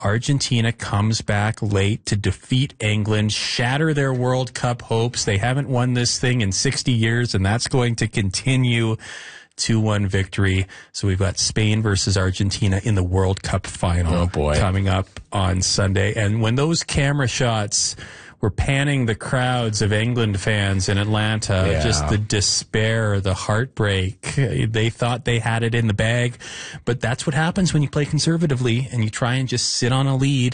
Argentina comes back late to defeat England, shatter their World Cup hopes. They haven't won this thing in 60 years, and that's going to continue. 2-1 victory. So we've got Spain versus Argentina in the World Cup final coming up on Sunday. And when those camera shots were panning the crowds of England fans in Atlanta, just the despair, the heartbreak, they thought they had it in the bag. But that's what happens when you play conservatively and you try and just sit on a lead,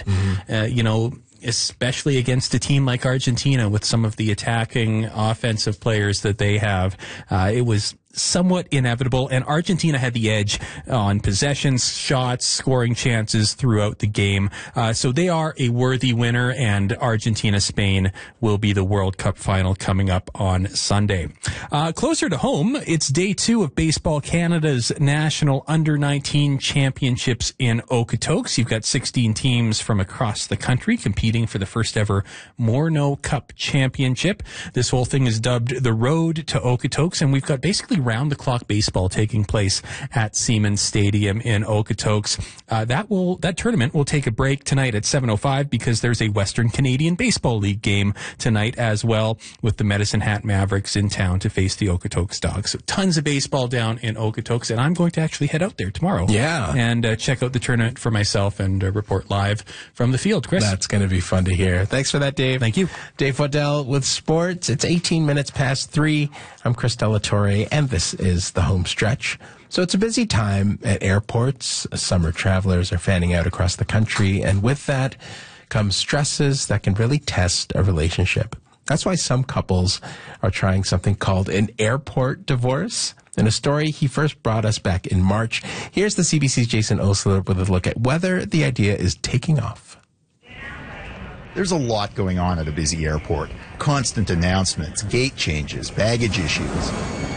especially against a team like Argentina with some of the attacking offensive players that they have. It was somewhat inevitable, and Argentina had the edge on possessions, shots, scoring chances throughout the game. So they are a worthy winner, and Argentina-Spain will be the World Cup final coming up on Sunday. Closer to home, it's day 2 of Baseball Canada's National Under-19 Championships in Okotoks. You've got 16 teams from across the country competing for the first ever Morneau Cup Championship. This whole thing is dubbed the Road to Okotoks, and we've got basically round-the-clock baseball taking place at Siemens Stadium in Okotoks. That tournament will take a break tonight at 7:05 because there's a Western Canadian Baseball League game tonight as well, with the Medicine Hat Mavericks in town to face the Okotoks Dogs. So tons of baseball down in Okotoks, and I'm going to actually head out there tomorrow. And check out the tournament for myself and report live from the field. Chris? That's going to be fun to hear. Thanks for that, Dave. Thank you. Dave Waddell with sports. It's 18 minutes past 3. I'm Chris Delatorre, and this is the home stretch. So it's a busy time at airports. Summer travelers are fanning out across the country, and with that comes stresses that can really test a relationship. That's why some couples are trying something called an airport divorce. In a story he first brought us back in March, here's the CBC's Jason Osler with a look at whether the idea is taking off. There's a lot going on at a busy airport. Constant announcements, gate changes, baggage issues,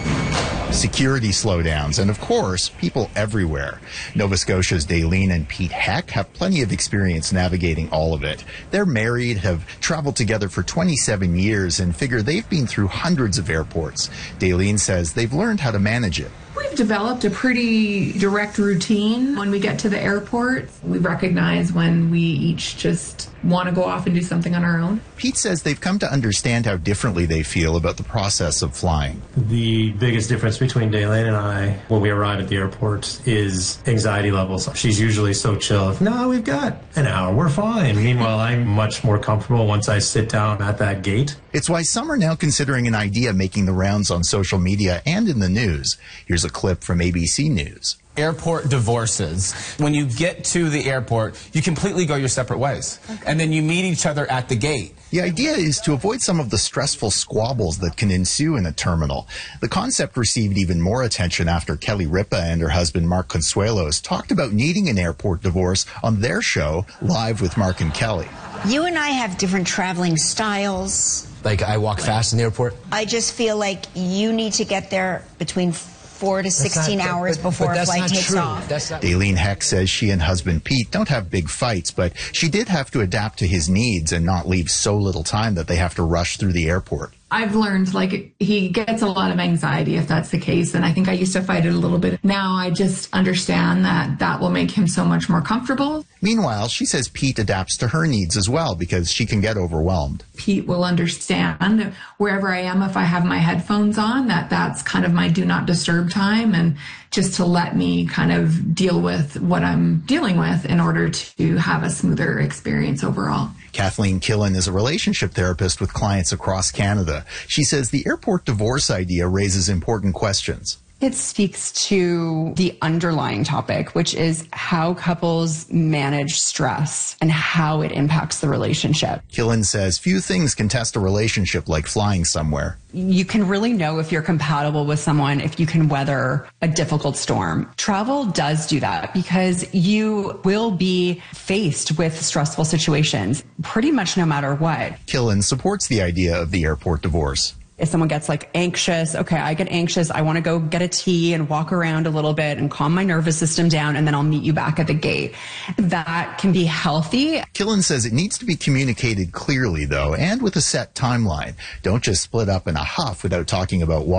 security slowdowns, and of course, people everywhere. Nova Scotia's Daylene and Pete Heck have plenty of experience navigating all of it. They're married, have traveled together for 27 years, and figure they've been through hundreds of airports. Daylene says they've learned how to manage it. We've developed a pretty direct routine when we get to the airport. We recognize when we each just want to go off and do something on our own. Pete says they've come to understand how differently they feel about the process of flying. The biggest difference between Daylene and I when we arrive at the airport is anxiety levels. She's usually so chill. No, we've got an hour. We're fine. Meanwhile, I'm much more comfortable once I sit down at that gate. It's why some are now considering an idea making the rounds on social media and in the news. Here's a clip from ABC News. Airport divorces. When you get to the airport, you completely go your separate ways. Okay. And then you meet each other at the gate. The idea is to avoid some of the stressful squabbles that can ensue in a terminal. The concept received even more attention after Kelly Ripa and her husband Mark Consuelos talked about needing an airport divorce on their show, Live with Mark and Kelly. You and I have different traveling styles. Like I walk fast in the airport? I just feel like you need to get there between 4 to 16 hours before a flight takes off. Daylene Heck says she and husband Pete don't have big fights, but she did have to adapt to his needs and not leave so little time that they have to rush through the airport. I've learned, like, he gets a lot of anxiety if that's the case, and I think I used to fight it a little bit. Now I just understand that that will make him so much more comfortable. Meanwhile, she says Pete adapts to her needs as well because she can get overwhelmed. Pete will understand wherever I am, if I have my headphones on, that's kind of my do not disturb time, and just to let me kind of deal with what I'm dealing with in order to have a smoother experience overall. Kathleen Killen is a relationship therapist with clients across Canada. She says the airport divorce idea raises important questions. It speaks to the underlying topic, which is how couples manage stress and how it impacts the relationship. Killen says few things can test a relationship like flying somewhere. You can really know if you're compatible with someone if you can weather a difficult storm. Travel does do that because you will be faced with stressful situations pretty much no matter what. Killen supports the idea of the airport divorce. If someone gets like anxious, okay, I get anxious, I want to go get a tea and walk around a little bit and calm my nervous system down, and then I'll meet you back at the gate. That can be healthy. Killen says it needs to be communicated clearly, though, and with a set timeline. Don't just split up in a huff without talking about why.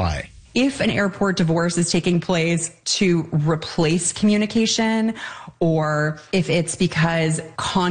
if an airport divorce is taking place to replace communication, or if it's because